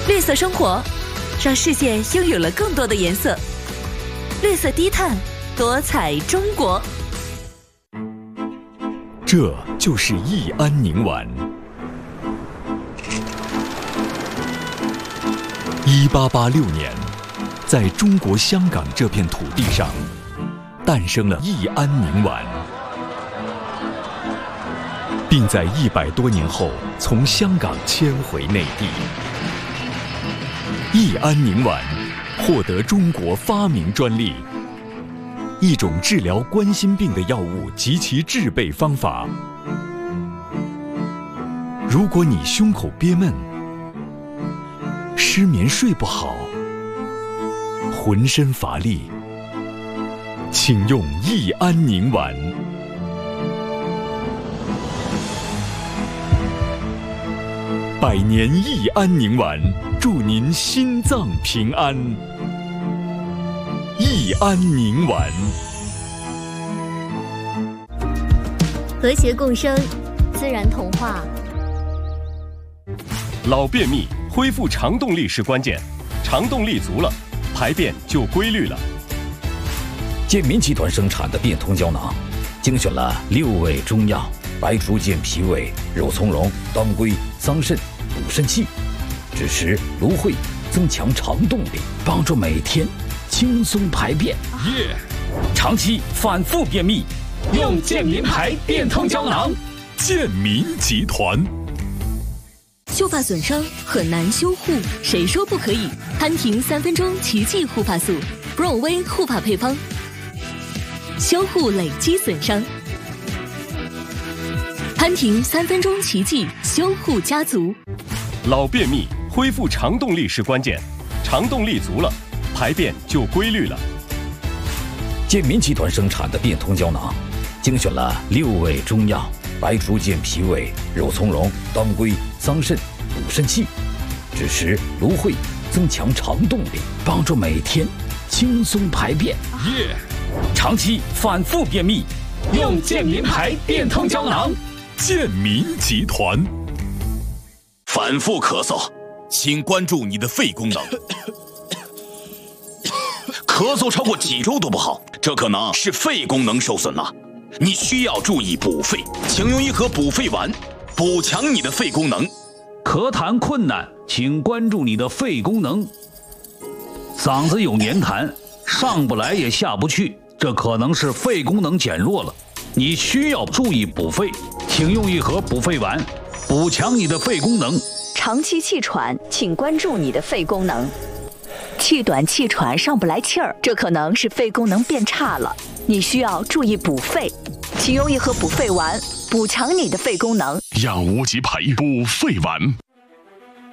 绿色生活，让世界拥有了更多的颜色。绿色低碳，多彩中国。 这就是益安宁丸。1886年，在中国香港这片土地上，诞生了益安宁丸，并在100多年后从香港迁回内地。益安宁丸获得中国发明专利，一种治疗冠心病的药物及其制备方法。如果你胸口憋闷、失眠睡不好、浑身乏力，请用益安宁丸。100年益安宁丸，祝您心脏平安。益安宁丸， 和谐共生，自然童话。 老便秘，恢复肠动力是关键，肠动力足了，排便就规律了。 健民集团生产的变通胶囊，精选了6味中药：白术健脾胃、肉苁蓉、当归、桑葚、补肾气，枳实、芦荟，增强肠动力，帮助每天轻松排便。长期反复便秘，用健民牌变通胶囊。 健民集团。 秀发损伤很难修护，谁说不可以？潘婷3分钟奇迹护发素，布荣威护发配方，修护累积损伤。潘婷3分钟奇迹修护家族。 老便秘，恢复肠动力是关键，肠动力足了，排便就规律了。 健民集团生产的变通胶囊，精选了6味中药：白术健脾胃、肉苁蓉、当归、桑葚、补肾气，枳实、芦荟，增强肠动力，帮助每天轻松排便。长期反复便秘，用健民牌变通胶囊。 健民集团。 反复咳嗽，请关注你的肺功能。咳嗽超过几周都不好，这可能是肺功能受损了。你需要注意补肺，请用1盒补肺丸，补强你的肺功能。 咳痰困难，请关注你的肺功能。嗓子有黏痰，上不来也下不去，这可能是肺功能减弱了。你需要注意补肺，请用1盒补肺丸，补强你的肺功能。 长期气喘，请关注你的肺功能。气短气喘上不来气儿，这可能是肺功能变差了。你需要注意补肺，请用1盒补肺丸，补强你的肺功能。 药物级牌补肺丸。